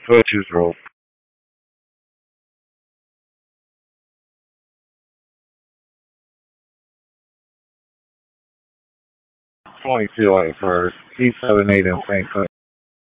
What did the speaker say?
Butcher's Rope. 22 like first. He's 7'8" in St.